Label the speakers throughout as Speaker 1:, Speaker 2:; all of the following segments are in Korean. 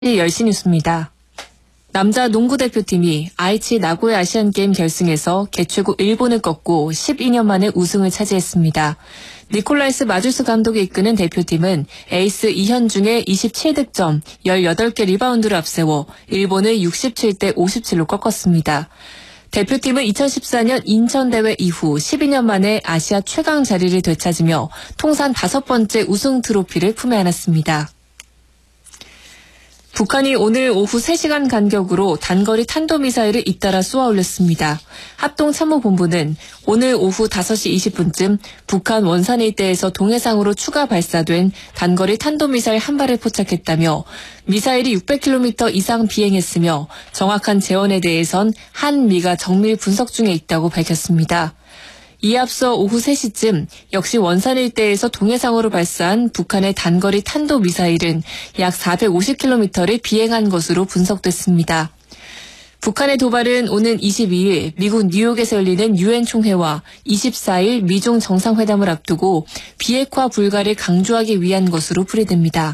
Speaker 1: 10시 뉴스입니다. 남자 농구 대표팀이 아이치 나고야 아시안게임 결승에서 개최국 일본을 꺾고 12년 만에 우승을 차지했습니다. 니콜라이스 마주스 감독이 이끄는 대표팀은 에이스 이현중의 27득점, 18개 리바운드를 앞세워 일본을 67대 57로 꺾었습니다. 대표팀은 2014년 인천대회 이후 12년 만에 아시아 최강 자리를 되찾으며 통산 5번째 우승 트로피를 품에 안았습니다. 북한이 오늘 오후 3시간 간격으로 단거리 탄도미사일을 잇따라 쏘아 올렸습니다. 합동참모본부는 오늘 오후 5시 20분쯤 북한 원산 일대에서 동해상으로 추가 발사된 단거리 탄도미사일 한 발을 포착했다며 미사일이 600km 이상 비행했으며 정확한 재원에 대해선 한미가 정밀 분석 중에 있다고 밝혔습니다. 이에 앞서 오후 3시쯤 역시 원산 일대에서 동해상으로 발사한 북한의 단거리 탄도미사일은 약 450km를 비행한 것으로 분석됐습니다. 북한의 도발은 오는 22일 미국 뉴욕에서 열리는 유엔 총회와 24일 미중 정상회담을 앞두고 비핵화 불가를 강조하기 위한 것으로 풀이됩니다.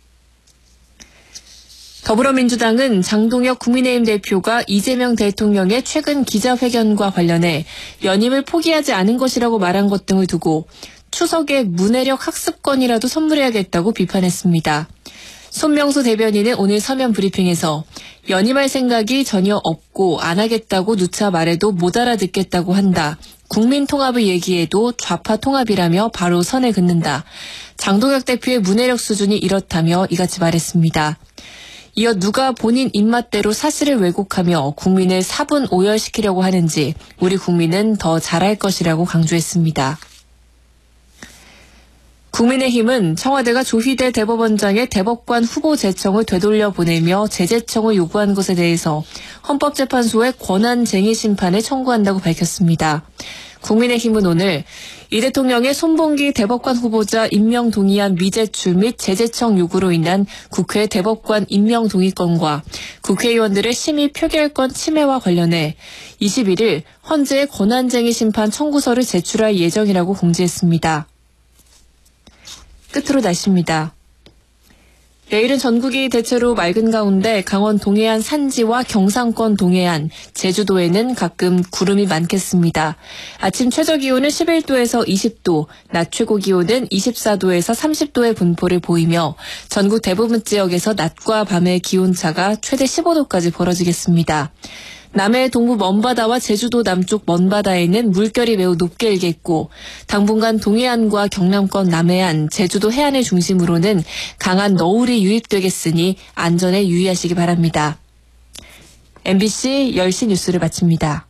Speaker 1: 더불어민주당은 장동혁 국민의힘 대표가 이재명 대통령의 최근 기자회견과 관련해 연임을 포기하지 않은 것이라고 말한 것 등을 두고 추석에 문해력 학습권이라도 선물해야겠다고 비판했습니다. 손명수 대변인은 오늘 서면 브리핑에서 연임할 생각이 전혀 없고 안 하겠다고 누차 말해도 못 알아듣겠다고 한다. 국민 통합을 얘기해도 좌파 통합이라며 바로 선을 긋는다. 장동혁 대표의 문해력 수준이 이렇다며 이같이 말했습니다. 이어 누가 본인 입맛대로 사실을 왜곡하며 국민을 사분 오열시키려고 하는지 우리 국민은 더 잘할 것이라고 강조했습니다. 국민의힘은 청와대가 조희대 대법원장의 대법관 후보 제청을 되돌려 보내며 재제청을 요구한 것에 대해서 헌법재판소에 권한쟁의 심판을 청구한다고 밝혔습니다. 국민의힘은 오늘 이 대통령의 손봉기 대법관 후보자 임명 동의안 미제출 및 재제청 요구로 인한 국회 대법관 임명 동의권과 국회의원들의 심의 표결권 침해와 관련해 21일 헌재에 권한쟁의 심판 청구서를 제출할 예정이라고 공지했습니다. 끝으로 날씨입니다. 내일은 전국이 대체로 맑은 가운데 강원 동해안 산지와 경상권 동해안, 제주도에는 가끔 구름이 많겠습니다. 아침 최저기온은 11도에서 20도, 낮 최고기온은 24도에서 30도의 분포를 보이며 전국 대부분 지역에서 낮과 밤의 기온차가 최대 15도까지 벌어지겠습니다. 남해 동부 먼바다와 제주도 남쪽 먼바다에는 물결이 매우 높게 일겠고 당분간 동해안과 경남권 남해안, 제주도 해안을 중심으로는 강한 너울이 유입되겠으니 안전에 유의하시기 바랍니다. MBC 10시 뉴스를 마칩니다.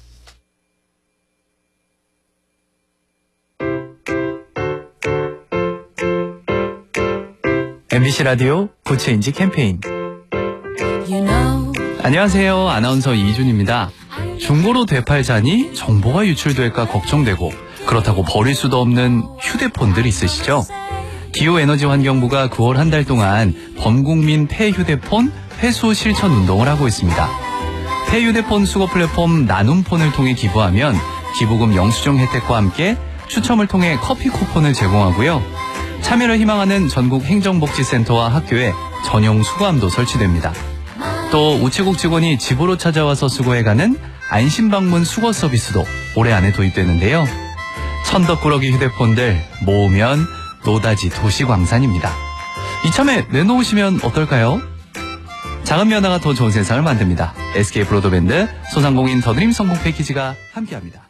Speaker 2: MBC 라디오 부채인지 캠페인. 안녕하세요. 아나운서 이준입니다. 중고로 되팔자니 정보가 유출될까 걱정되고 그렇다고 버릴 수도 없는 휴대폰들 있으시죠? 기후에너지환경부가 9월 한 달 동안 범국민 폐휴대폰 회수 실천 운동을 하고 있습니다. 폐휴대폰 수거 플랫폼 나눔폰을 통해 기부하면 기부금 영수증 혜택과 함께 추첨을 통해 커피 쿠폰을 제공하고요. 참여를 희망하는 전국 행정복지센터와 학교에 전용 수거함도 설치됩니다. 또 우체국 직원이 집으로 찾아와서 수거해가는 안심방문 수거 서비스도 올해 안에 도입되는데요. 천덕꾸러기 휴대폰들 모으면 노다지 도시광산입니다. 이참에 내놓으시면 어떨까요? 작은 변화가 더 좋은 세상을 만듭니다. SK 브로드밴드, 소상공인 더드림 성공 패키지가 함께합니다.